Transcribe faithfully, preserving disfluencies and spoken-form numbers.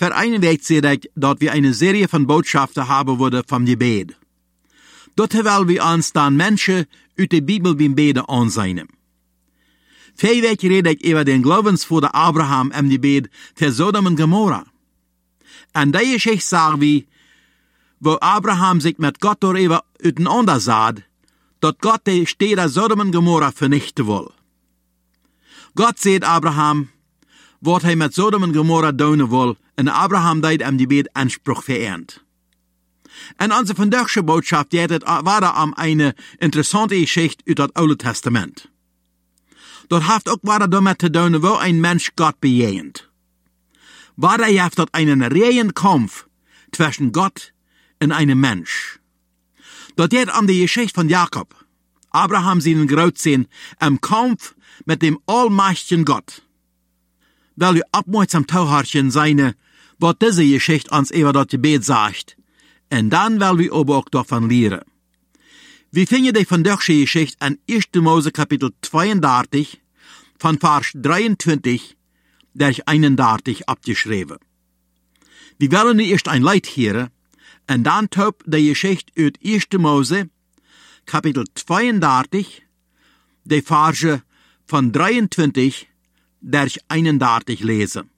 Für einen Weg sehe ich, dass wir eine Serie von Botschaften haben würden vom Gebet. Dort wollen wir uns dann Menschen aus der Bibel beim Beten ansehen. Vier Wochen rede ich über den Glaubensvater Abraham im Gebet für Sodom und Gomorra. Und die Geschichte sagen wir, wo Abraham sich mit Gott darüber auseinander sah, dass Gott die Städte Sodom und Gomorra vernichten will. Gott sagt Abraham, was er mit Sodom und Gomorra tun will, und Abraham deed am Gebet Anspruch verehrt. En onze vandaagse boodschap war da um eine interessante Geschichte uit het Oude Testament. Dat heeft ook waar damit te doen, wo ein Mensch Gott bejehend. Waar er heeft dat einen reellen Kampf zwischen Gott und einem Mensch. Dat geht um die Geschichte von Jakob. Abraham seinen Großsinn im Kampf mit dem allmächtigen Gott. Weil wir abmutsam Tauharchen seine, was diese Geschichte uns über das Gebet sagt. Und dann wollen wir aber auch davon lernen. Wir finden die vandaagse Geschichte in erster Mose Kapitel zweiunddreißig, von Vers dreiundzwanzig durch einunddreißig abgeschrieben. Wir wollen nu erst ein Lied hören, und dann top die Geschichte uit erster Mose Kapitel zweiunddreißig, die Verse von dreiundzwanzig durch einunddreißig lesen.